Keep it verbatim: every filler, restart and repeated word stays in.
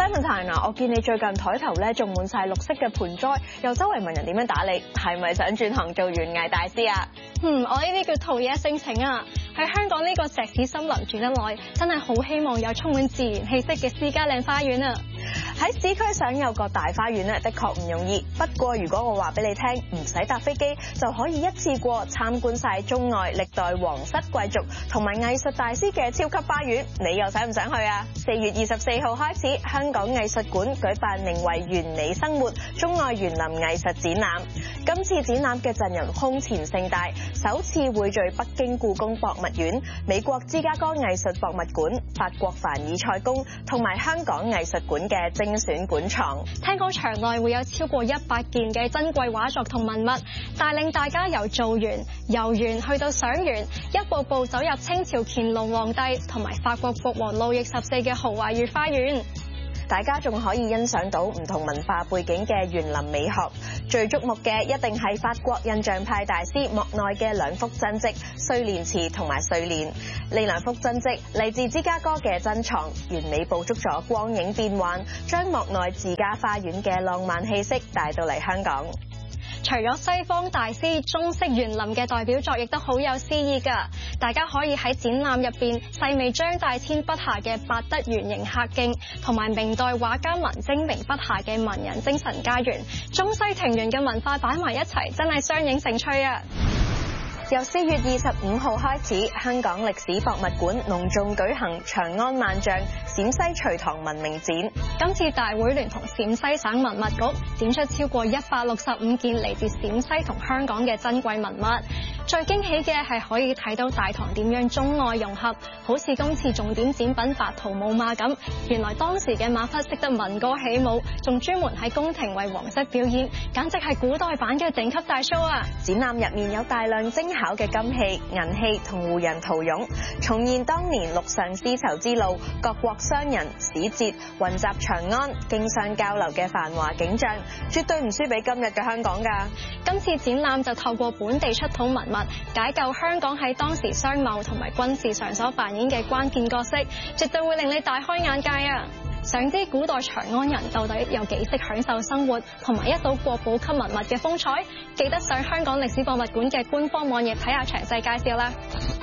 Clementine啊，我見你最近台頭咧種滿晒綠色嘅盆栽，又周圍問人點樣打理，係咪想轉行做園藝大師啊？ 嗯，我呢啲叫陶冶性情啊！喺香港呢個石屎森林住得耐，真係好希望有充滿自然氣息嘅私家靚花園啊！ 喺市區想有個大花園咧，的確唔容易。不過如果我話俾你聽，唔使搭飛機就可以一次過參觀晒中外歷代皇室貴族同埋藝術大師嘅超級花園，你又想唔想去啊？四月二十四號開始，香港藝術館舉辦名為《完美生活：中外園林藝術展覽》。今次展覽嘅陣容空前盛大，首次匯聚北京故宮博物院、美國芝加哥藝術博物館、法國凡爾賽宮同埋香港藝術館嘅精選館藏。 聽講場內會有超過一百件嘅珍貴畫作同文物，帶領大家由造園、遊園去到賞園，一步步走入清朝乾隆皇帝同埋法國國王路易十四嘅豪華御花園。 大家仲可以欣賞到唔同文化背景嘅園林美學，最矚目嘅一定係法國印象派大師莫奈嘅兩幅真跡《睡蓮池》同埋《睡蓮》。呢兩幅真跡嚟自芝加哥嘅珍藏，完美捕捉咗光影變幻，將莫奈自家花園嘅浪漫氣息帶到嚟香港。 除咗西方大師，中式園林嘅代表作亦都好有詩意㗎。大家可以喺展覽入邊細味張大千筆下嘅百德圓形客徑，同埋明代畫家文徵明筆下嘅文人精神家園，中西庭園嘅文化擺埋一齊，真係相映成趣啊！ 由四月二十五號開始，香港歷史博物館隆重舉行長安萬象陝西隋唐文明展。 今次大會聯同陝西省文物局展出超過一百六十五件嚟自陝西同香港嘅珍貴文物。最驚喜嘅係可以睇到大唐點樣中外融合，好似今次重點展品白圖母馬咁，原來當時嘅馬匹識得聞歌起舞，仲專門喺宮廷為皇室表演，簡直係古代版嘅頂級大 show 啊！ 展覽入面有大量精巧嘅金器、銀器同胡人陶俑，重現當年陸上絲綢之路各國商人、使節雲集長安、經商交流嘅繁華景象，絕對唔輸俾今日嘅香港㗎。 今次展覽就透過本地出土文物，解構香港喺當時商貿同埋軍事上所扮演嘅關鍵角色，絕對會令你大開眼界啊！想知古代長安人到底有幾識享受生活，同埋一睹國寶級文物嘅風采，記得上香港歷史博物館嘅官方網頁睇下詳細介紹啦。